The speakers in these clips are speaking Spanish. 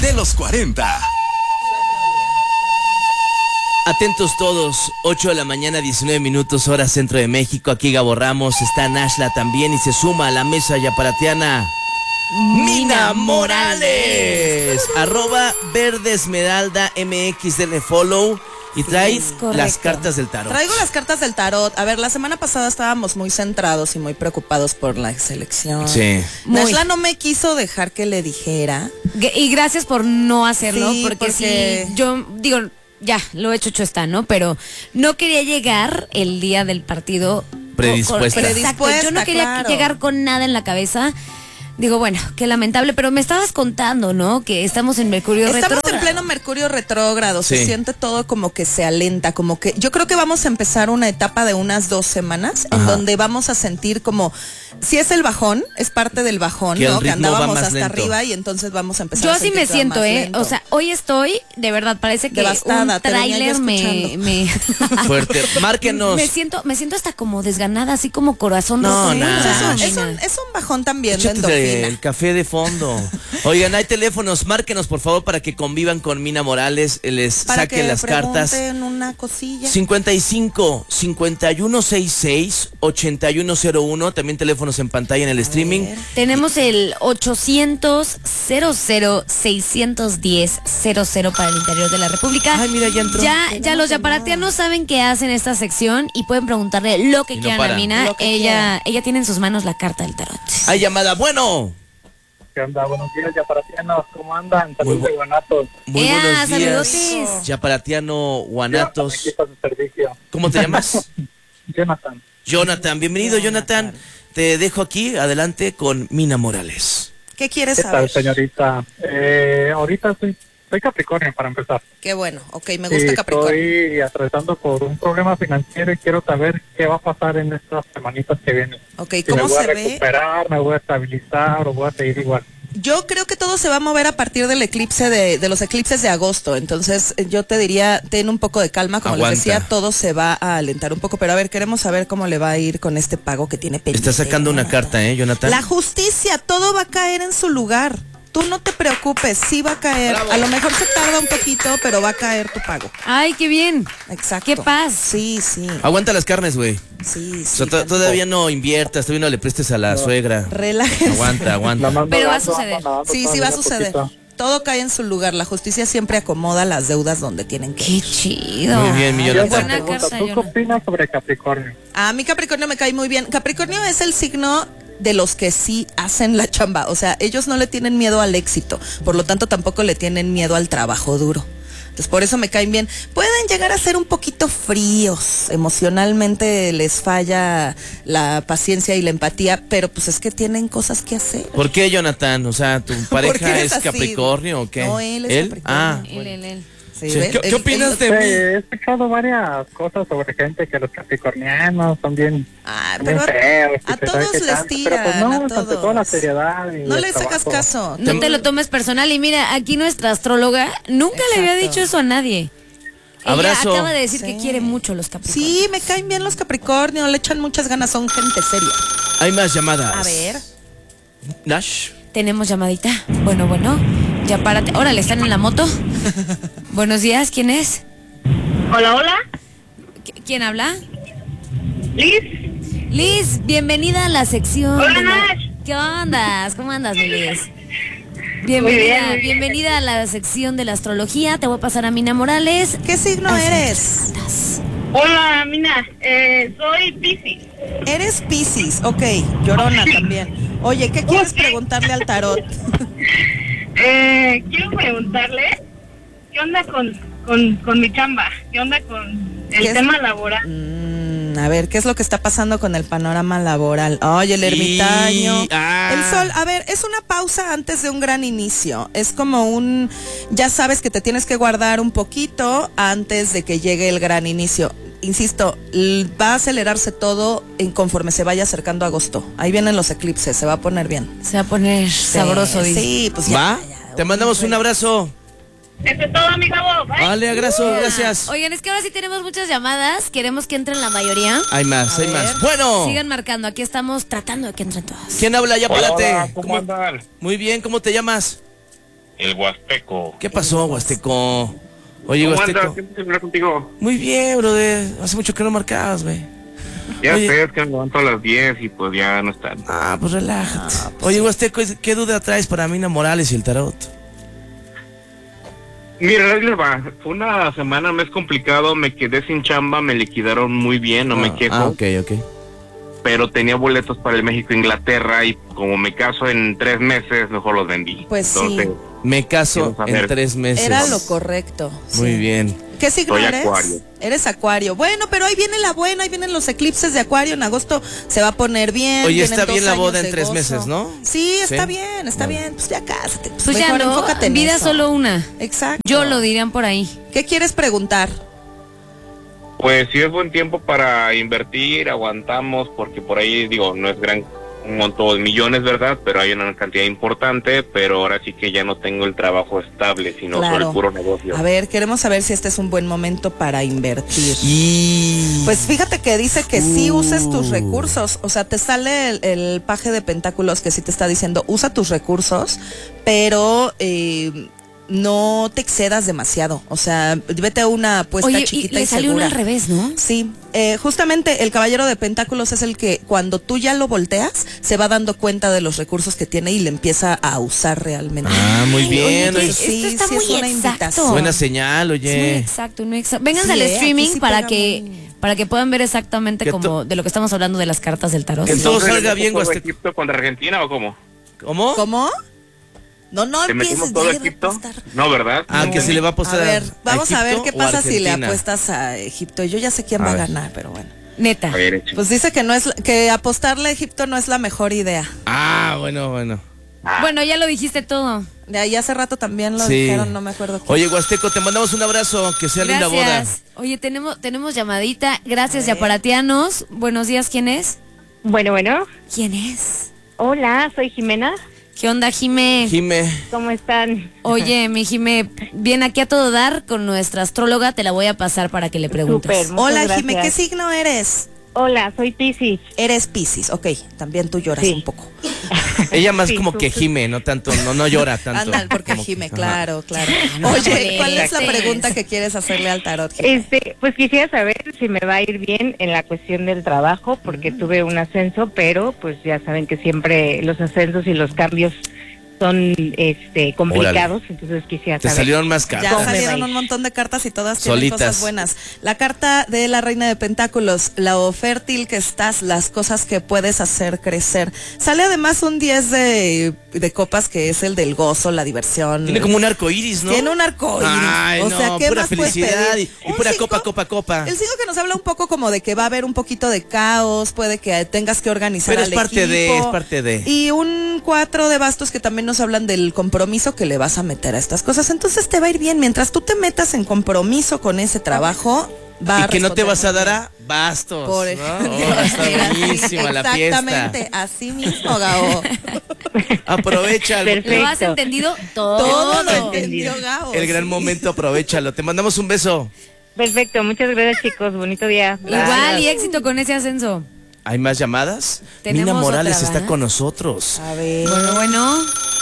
de los 40. Atentos todos, 8 de la mañana, 19 minutos, hora centro de México. Aquí Gabo Ramos, está Nashla también y se suma a la mesa yaparatiana Mina Morales. @verdesmeralda MX, denle follow. Y traes las cartas del tarot. Traigo las cartas del tarot. A ver, la semana pasada estábamos muy centrados y muy preocupados por la selección. Sí. Nashla no me quiso dejar que le dijera. Y gracias por no hacerlo, Sí, porque si yo digo, ya, lo hecho está, ¿no? Pero no quería llegar el día del partido predispuesta. Exacto, yo no quería llegar con nada en la cabeza. Digo, bueno, qué lamentable, pero me estabas contando, ¿no? Que estamos en Mercurio retrógrado. Estamos en pleno Mercurio retrógrado, Sí. se siente todo como que se alenta, como que yo creo que vamos a empezar una etapa de unas 2 semanas en donde vamos a sentir como, si es el bajón, es parte del bajón, que ¿no? el Que ritmo va andábamos más hasta lento. arriba y entonces vamos a empezar Yo a así me sentir siento, más lento. O sea, hoy estoy, de verdad, parece que devastada, un te venía yo tráiler escuchando. me Fuerte. Márquenos. me siento hasta como desganada, así como corazón No, roto. nada. Pues es un bajón también de Échate endorfina. el café de fondo. Oigan, hay teléfonos, márquenos por favor para que convivan con Mina Morales, les Para saque que las cartas. pregunten una cosilla. 55 5166 8101, también teléfonos en pantalla en el streaming. Tenemos el 800 00 610 00 para el interior de la República. Ay, mira, ya entró. Ya los yaparatianos saben que hacen esta sección y pueden preguntarle lo que Y no quieran a paran. Mina. Lo que Ella tiene en sus manos la carta del tarot. Hay llamada, bueno. ¿Qué onda? Buenos días, yaparatianos. ¿Cómo andan? Saludos Muy de Guanatos. Muy Ea, buenos días. saludotes. Yaparatiano Guanatos. Aquí está su servicio. ¿Cómo te llamas? Jonathan. Jonathan, bienvenido Jonathan. Te dejo aquí, adelante con Mina Morales. ¿Qué quieres ¿Qué saber? tal, señorita? Ahorita soy Capricornio, para empezar. Qué bueno, ok, me gusta Capricornio. Estoy atravesando por un problema financiero y quiero saber qué va a pasar en estas semanitas que vienen. Ok, Si ¿cómo me voy se a ve? recuperar, me voy a estabilizar o voy a seguir igual. Yo creo que todo se va a mover a partir del eclipse de los eclipses de agosto. Entonces, yo te diría, ten un poco de calma. Como Aguanta. les decía, todo se va a alentar un poco. Pero a ver, queremos saber cómo le va a ir con este pago que tiene pendiente. Está sacando una carta, Jonathan. La justicia, todo va a caer en su lugar. Tú no te preocupes, sí va a caer. Bravo. A lo mejor se tarda un poquito, pero va a caer tu pago. Ay, qué bien. Exacto. Qué paz. Sí, sí. Aguanta las carnes, güey. Sí, O sí. sea, todavía no inviertas, todavía no le prestes a la suegra. Relájense. Aguanta. Pero va a suceder. Sí, sí va a suceder. Todo cae en su lugar. La justicia siempre acomoda las deudas donde tienen que Qué ir. chido. Muy bien, mi Yo Jonathan. te Buena pregunto, carta, ¿tú qué Jonathan. opinas sobre Capricornio? A mí Capricornio me cae muy bien. Capricornio es el signo de los que sí hacen la chamba. O sea, ellos no le tienen miedo al éxito. Por lo tanto, tampoco le tienen miedo al trabajo duro. Entonces, por eso me caen bien. Pueden llegar a ser un poquito fríos. Emocionalmente les falla la paciencia y la empatía, pero pues es que tienen cosas que hacer. ¿Por qué, Jonathan? O sea, ¿tu ¿Por qué pareja eres es así? Capricornio o qué? No, él es Capricornio. Ah, Él. Sí, sí. ¿ves? ¿Qué opinas de mí? He escuchado varias cosas sobre gente que los capricornianos son bien, Ah, bien pero feos. a que todos sabe qué les tanto, tiran, pero pues no, a ante toda todos. la seriedad. Y no el les hagas trabajo. caso. No te lo tomes personal. Y mira, aquí nuestra astróloga nunca le había Exacto. dicho eso a nadie. Ella Abrazo. acaba de decir Sí. que quiere mucho los Capricornios. Sí, me caen bien los Capricornio, le echan muchas ganas, son gente seria. Hay más llamadas. A ver. Nash. Tenemos llamadita. Bueno. Ya párate. Órale, ¿están en la moto? Buenos días, ¿quién es? Hola. ¿Quién habla? Liz. Liz, bienvenida a la sección. Hola, de la- Nash. ¿Qué ondas? ¿Cómo andas, mi Liz? Muy bien. Bienvenida a la sección de la astrología. Te voy a pasar a Mina Morales. ¿Qué signo eres? Hola, Mina. Soy Piscis. Eres Piscis, ok, llorona también. Oye, ¿qué quieres preguntarle al tarot? Quiero preguntarle, ¿qué onda con mi chamba? ¿Qué onda con el ¿Qué es? tema laboral? A ver, ¿qué es lo que está pasando con el panorama laboral? Oye, el ermitaño. El sol, a ver, es una pausa antes de un gran inicio. Es como ya sabes que te tienes que guardar un poquito antes de que llegue el gran inicio. Insisto, va a acelerarse todo conforme se vaya acercando agosto. Ahí vienen los eclipses, se va a poner bien. Se va a poner sabroso, dice. Sí, pues ya. ¿Va? Te mandamos un abrazo. Eso es todo, mi Gabo. Bye. Vale, abrazo, gracias. Oigan, es que ahora sí tenemos muchas llamadas. Queremos que entren la mayoría. Hay más, hay más. Bueno. Sigan marcando. Aquí estamos tratando de que entren todas. ¿Quién habla? Ya Hola, párate. hola, ¿cómo andan? Muy bien, ¿cómo te llamas? el Huasteco. ¿Qué pasó, Huasteco? Oye, ¿Cómo Huasteco. andas? ¿Qué hablar contigo? Muy bien, brother. Hace mucho que no marcabas, güey. Ya Oye. sé, es que me levanto a las 10 y pues ya no están. Ah, pues relájate. Oye, Huasteco, ¿qué duda traes para Mina Morales y el tarot? Mira, ahí les va. Fue una semana, mes complicado, me quedé sin chamba, me liquidaron muy bien, no me quejo. Ok. Pero tenía boletos para el México-Inglaterra y como me caso en 3 meses, mejor los vendí. Pues entonces, sí. Me caso Quiero saber. en 3 meses. Era lo correcto. Muy sí. bien. ¿Qué signo Soy eres? Acuario. Eres Acuario. Bueno, pero ahí viene la buena, ahí vienen los eclipses de Acuario. En agosto se va a poner bien. Oye, vienen está 2 bien la años boda en de 3 gozo. meses, ¿no? Sí, está Sí. bien, está bien. Pues ya cásate. Pues ya mejor no, enfócate en vida eso. solo una. Exacto. Yo lo dirían por ahí. ¿Qué quieres preguntar? pues sí es buen tiempo para invertir, aguantamos, porque por ahí, digo, no es un montón de millones, ¿verdad? Pero hay una cantidad importante, pero ahora sí que ya no tengo el trabajo estable, sino Claro. solo el puro negocio. A ver, queremos saber si este es un buen momento para invertir. Y... Pues fíjate que dice que sí uses tus recursos, o sea, te sale el paje de pentáculos que sí te está diciendo, usa tus recursos, pero no te excedas demasiado, o sea, vete a una apuesta Oye, y chiquita le y salió segura. una al revés, ¿no? Sí, justamente el caballero de pentáculos es el que cuando tú ya lo volteas, se va dando cuenta de los recursos que tiene y le empieza a usar realmente. Ah, muy bien. Entonces, Esto sí, está sí es muy una exacto. invitación. Buena señal, Es muy oye. exacto, muy exacto. Vengan Sí, al aquí streaming sí para pega que muy- para que puedan ver exactamente Que como de lo que estamos hablando de las cartas del tarot. Que todo Entonces, salga bien, ¿todo Huasteco. Egipto contra Argentina o cómo? ¿Cómo? ¿Cómo? No ¿Te empieces, metimos todo ya le va a Egipto? apostar. No, ¿verdad? Ah, No. que si le va a apostar A ver, vamos a ver Egipto qué o pasa si le Argentina. apuestas a Egipto. Yo ya sé quién A va a ver. ganar, pero bueno. Neta. A ver, échale. Pues dice que no es que apostarle a Egipto no es la mejor idea. Ah, bueno. Bueno, ya lo dijiste todo. De ahí hace rato también lo Sí. dijeron, no me acuerdo quién. Oye, Huasteco, te mandamos un abrazo, que sea linda boda. Gracias. Oye, tenemos llamadita. Gracias, yaparatianos. Buenos días, ¿quién es? Bueno, ¿Quién es? hola, soy Jimena. ¿Qué onda, Jime? Jime, ¿Cómo están? Oye, mi Jime, viene aquí a todo dar con nuestra astróloga. Te la voy a pasar para que le preguntes. Súper, muchas Hola, gracias. Jime, ¿qué signo eres? Hola, soy Piscis. Eres Piscis, ok. También tú lloras Sí. un poco. ella más Sí, como que gime, no tanto, no llora tanto. Anda, porque Como que- Jime, ajá. claro. no Oye, ¿cuál es la molestes. pregunta que quieres hacerle al tarot, Jime? Pues quisiera saber si me va a ir bien en la cuestión del trabajo, porque tuve un ascenso, pero pues ya saben que siempre los ascensos y los cambios son complicados, entonces quisiera Te saber. salieron más Ya caras. salieron un montón de cartas y todas tienen Solitas. cosas buenas. La carta de la Reina de Pentáculos, lo fértil que estás, las cosas que puedes hacer crecer. Sale además un 10 de copas que es el del gozo, la diversión. Tiene como un arco iris, ¿no? Tiene un arco iris. Ay, o no, sea, ¿qué pura más puedes felicidad pedir? y Un pura cinco, copa. El 5 que nos habla un poco como de que va a haber un poquito de caos, puede que tengas que organizar Pero al es parte equipo. es parte de. Y un 4 de bastos que también nos hablan del compromiso que le vas a meter a estas cosas. Entonces te va a ir bien. Mientras tú te metas en compromiso con ese trabajo, va Y a que no te responder vas a muy dar bien. a bastos. Por ¿no? ejemplo. Oh, está Mira, sí, buenísima la fiesta. exactamente, así mismo, Gabo. Aprovecha Perfecto. ¿Lo has entendido? Todo lo Todo. entendió Gabo. el gran sí. momento, aprovechalo. Te mandamos un beso. Perfecto, muchas gracias chicos, bonito día. Igual y éxito con ese ascenso. ¿Hay más llamadas? Tenemos Mina Morales otra, está ¿va? con nosotros. A ver. Bueno.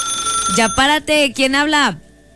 Ya párate. ¿Quién habla?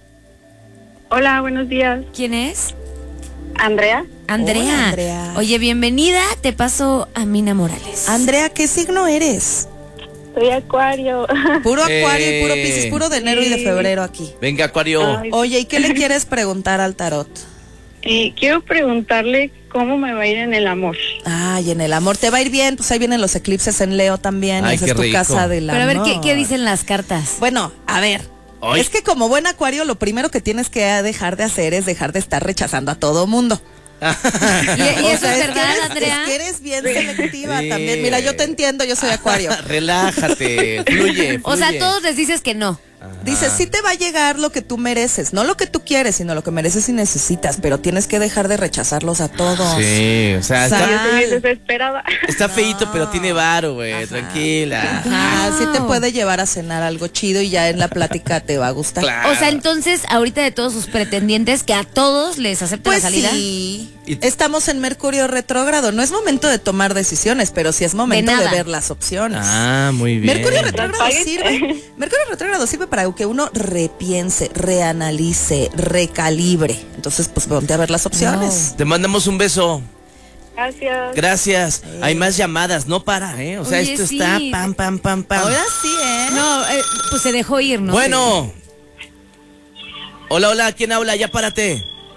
Hola, buenos días. ¿Quién es? Andrea. Andrea. Hola, Andrea. Oye, bienvenida. Te paso a Mina Morales. Andrea, ¿qué signo eres? Soy Acuario. Puro Acuario y puro Piscis, puro de enero y de febrero aquí. Venga, Acuario. Ay. Oye, ¿y qué le quieres preguntar al tarot? Quiero preguntarle cómo me va a ir en el amor. Ay, en el amor te va a ir bien, pues ahí vienen los eclipses en Leo también, Ay, esa qué es tu rico. casa del Pero a ver, amor. ¿qué dicen las cartas? Bueno, a ver, Ay. es que como buen Acuario lo primero que tienes que dejar de hacer es dejar de estar rechazando a todo mundo. ¿Y O eso sea, es verdad, Es Andrea? que eres bien selectiva Sí. también. Mira, yo te entiendo, yo soy Acuario. Relájate, fluye. O sea, fluye. todos les dices que no. Dices, sí te va a llegar lo que tú mereces, no lo que tú quieres, sino lo que mereces y necesitas, pero tienes que dejar de rechazarlos a todos. Sí, o sea, Sal. Yo estoy bien desesperada. está feíto, pero tiene varo, güey. Tranquila. Ajá, sí te Wow. puede llevar a cenar algo chido y ya en la plática te va a gustar. Claro. O sea, entonces, ahorita de todos sus pretendientes, que a todos les acepta Pues la salida. sí. Estamos en Mercurio retrógrado. No es momento de tomar decisiones, pero sí es momento de ver las opciones. Ah, muy bien. Mercurio retrógrado sirve para que uno repiense, reanalice, recalibre. Entonces, pues ponte a ver las opciones. No. Te mandamos un beso. Gracias. Gracias. Hay más llamadas, no para, ¿eh? O sea, Oye, esto sí. está pam, pam, pam, pam. Ahora sí, ¿eh? No, pues se dejó ir, ¿no? Bueno. Hola, hola, ¿quién habla? Ya párate.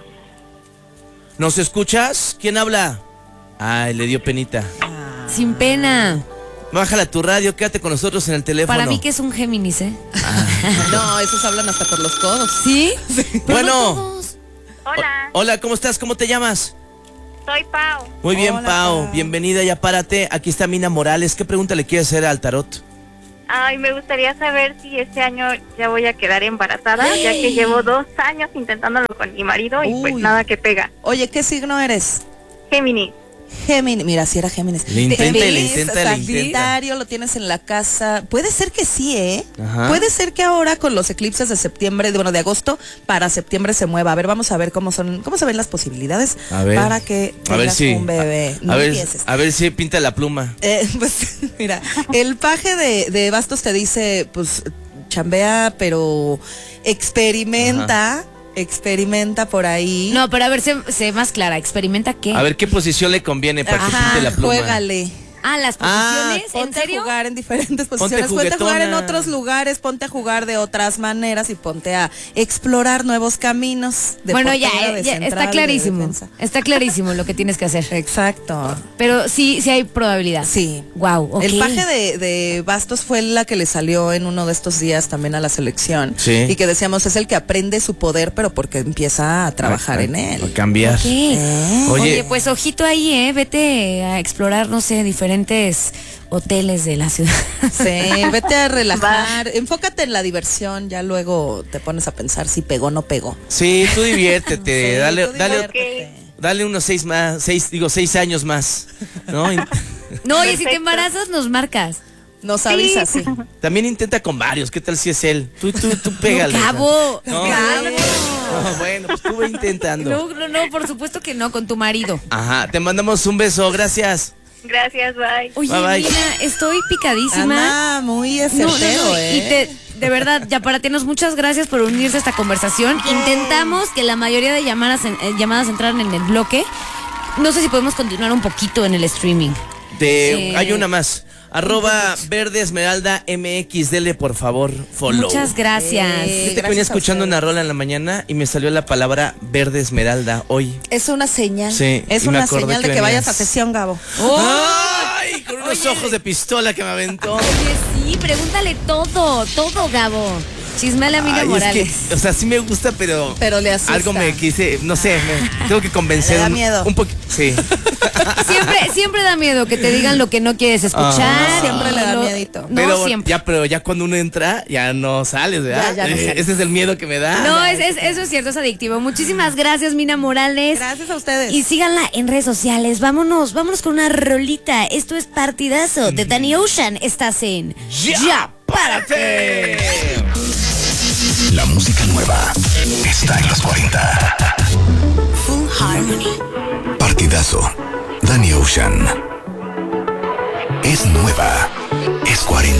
¿Nos escuchas? ¿Quién habla? Ay, le dio penita. Sin pena. Bájala tu radio, quédate con nosotros en el teléfono. Para mí que es un Géminis, ¿eh? No, esos hablan hasta por los codos. ¿Sí? Bueno. Hola, Hola, ¿cómo estás? ¿Cómo te llamas? soy Pau. Muy bien, Hola, Pau. Pau. Bienvenida, ya párate. Aquí está Mina Morales. ¿Qué pregunta le quieres hacer al tarot? Ay, me gustaría saber si este año ya voy a quedar embarazada, ya que llevo 2 años intentándolo con mi marido y pues Uy. nada que pega. Oye, ¿qué signo eres? Géminis. Géminis, mira, si era Géminis. Le intenta, Géminis, le intenta. Sagitario, lo tienes en la casa. Puede ser que sí, ¿eh? Ajá. Puede ser que ahora con los eclipses de septiembre, de agosto para septiembre se mueva. A ver, vamos a ver cómo se ven las posibilidades A ver. para que A ver tengas si. un bebé. No empieces. A ver si pinta la pluma. Pues mira, el paje de bastos te dice, pues chambea, pero experimenta por ahí. No, pero a ver, sé más clara. ¿Experimenta qué? A ver qué posición le conviene para que pinte la pluma. Juégale. Ah, las posiciones, ¿en Ponte serio? a jugar en diferentes Ponte posiciones, ponte a jugar en juguetona. otros lugares, ponte a jugar de otras maneras y ponte a explorar nuevos caminos. De Bueno, portera, de ya central, está de clarísimo. defensa. Está clarísimo lo que tienes que hacer. Exacto. Pero sí hay probabilidad. Sí. Wow, ok. El paje de bastos fue la que le salió en uno de estos días también a la selección. Sí. Y que decíamos, es el que aprende su poder, pero porque empieza a trabajar en A él. cambiar. Ok. Oye, Oye, pues ojito ahí, vete a explorar, no sé, diferentes hoteles de la ciudad. Sí, vete a relajar, enfócate en la diversión, ya luego te pones a pensar si pegó o no pegó. sí, tú diviértete. Sí, dale, tú dale, diviértete. dale unos 6 años más. ¿No? No, y si te Perfecto. embarazas, nos marcas. Nos avisa, sí. También intenta con varios. ¿Qué tal si es él? Tú pégale. No, Cabo. No, Cabo. no, bueno, pues tú ve intentando. No, por supuesto que no, con tu marido. Ajá, te mandamos un beso. Gracias. Gracias, bye. Oye, Bye, bye. mira, estoy picadísima. Anda muy No, certero, y de verdad, ya para ti, muchas gracias por unirse a esta conversación. Intentamos que la mayoría de llamadas entraran en el bloque. No sé si podemos continuar un poquito en el streaming. Hay una más. @Verde Esmeralda MX, dele por favor follow. Muchas gracias. Fíjate que Gracias venía a escuchando ustedes. una rola en la mañana y me salió la palabra Verde Esmeralda hoy. Es una señal. Sí, Es y me una acordé señal de que que vayas venías. a sesión, Gabo. ¡Ay! Con unos ojos de pistola que me aventó. Oye, sí, pregúntale todo, Gabo. Chismale a Mina Ay, Morales. es que, o sea, sí me gusta, pero Le asusta. algo me quise, no sé, tengo que convencer. Le da miedo. Un poquito, sí. Siempre da miedo que te digan lo que no quieres escuchar. Siempre le da Lo- miedito. No, siempre. Pero ya cuando uno entra, ya no sales, ¿verdad? Ya no sales. Ese es el miedo que me da. No, eso es cierto, es adictivo. Muchísimas gracias, Mina Morales. Gracias a ustedes. Y síganla en redes sociales. Vámonos con una rolita. Esto es Partidazo de Danny Ocean. Estás en ¡Ya, párate! La música nueva está en los 40. Full Harmony. Partidazo. Danny Ocean. Es nueva. Es 40.